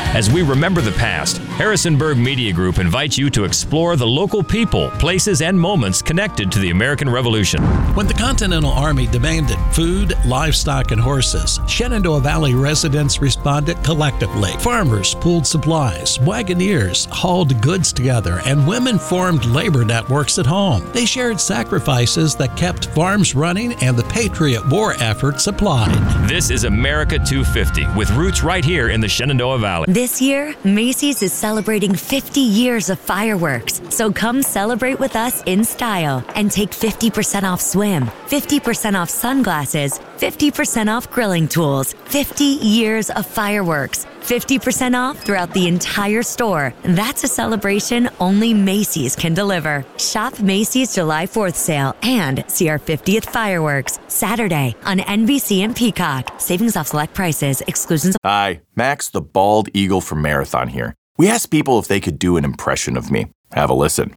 As we remember the past, Harrisonburg Media Group invites you to explore the local people, places, and moments connected to the American Revolution. When the Continental Army demanded food, livestock, and horses, Shenandoah Valley residents responded collectively. Farmers pooled supplies, wagoneers hauled goods together, and women formed labor networks at home. They shared sacrifices that kept farms running and the Patriot War effort supplied. This is America 250, with roots right here in the Shenandoah Valley. This year, Macy's is celebrating 50 years of fireworks. So come celebrate with us in style and take 50% off swim, 50% off sunglasses, 50% off grilling tools, 50 years of fireworks, 50% off throughout the entire store. That's a celebration only Macy's can deliver. Shop Macy's July 4th sale and see our 50th fireworks Saturday on NBC and Peacock. Savings off select prices, exclusions. Hi, Max the Bald Eagle from Marathon here. We asked people if they could do an impression of me. Have a listen.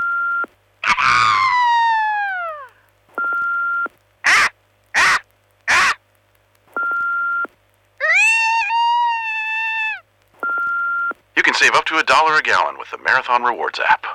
You can save up to $1 a gallon with the Marathon Rewards app.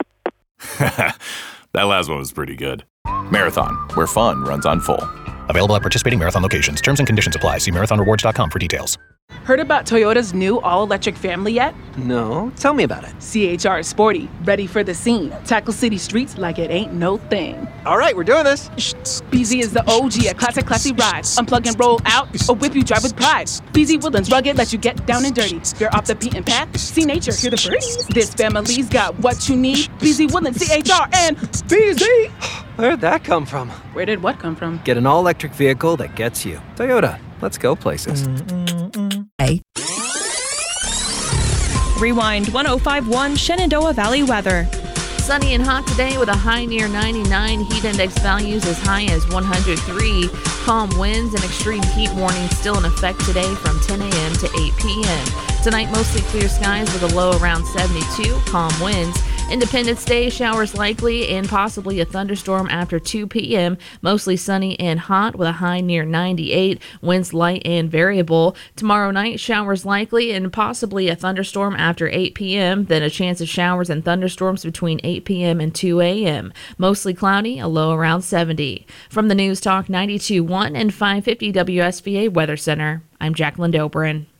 That last one was pretty good. Marathon, where fun runs on full. Available at participating Marathon locations. Terms and conditions apply. See marathonrewards.com for details. Heard about Toyota's new all-electric family yet? No, tell me about it. CHR is sporty, ready for the scene. Tackle city streets like it ain't no thing. All right, we're doing this. BZ is the OG, a classy ride. Unplug and roll out, or whip you drive with pride. BZ Woodlands rugged, let you get down and dirty. You're off the beaten path, see nature, hear the birdies. This family's got what you need. BZ Woodlands, CHR, and BZ. Where'd that come from? Where did what come from? Get an all-electric vehicle that gets you. Toyota, let's go places. Rewind 105.1 Shenandoah Valley weather. Sunny and hot today with a high near 99. Heat index values as high as 103. Calm winds and extreme heat warnings still in effect today from 10 a.m. to 8 p.m. Tonight, mostly clear skies with a low around 72. Calm winds. Independence Day, showers likely and possibly a thunderstorm after 2 p.m. Mostly sunny and hot with a high near 98. Winds light and variable. Tomorrow night, showers likely and possibly a thunderstorm after 8 p.m. Then a chance of showers and thunderstorms between 8 p.m. and 2 a.m. Mostly cloudy, a low around 70. From the News Talk 92.1 and 550 WSVA Weather Center, I'm Jacqueline Dobrin.